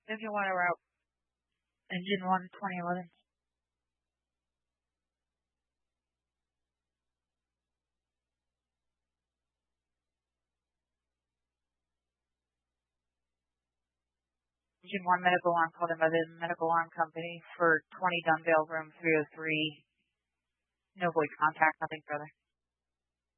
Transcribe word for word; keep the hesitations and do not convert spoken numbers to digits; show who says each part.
Speaker 1: If you want to route engine one, twenty eleven. Engine one medical alarm called in by the medical alarm company for twenty Dunvale, room three oh three. No voice contact, nothing further.